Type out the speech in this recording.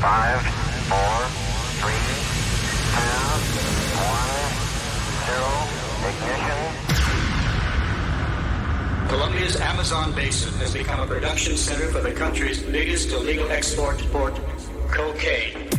5, 4, 3, 2, 1, 0, ignition. Colombia's Amazon basin has become a production center for the country's biggest illegal export port, cocaine.